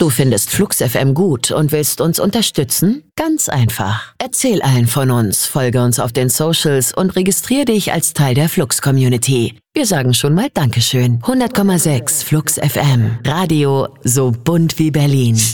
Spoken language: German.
Du findest Flux FM gut und willst uns unterstützen? Ganz einfach. Erzähl allen von uns, folge uns auf den Socials und registriere dich als Teil der Flux-Community. Wir sagen schon mal Dankeschön. 100,6 Flux FM. Radio so bunt wie Berlin.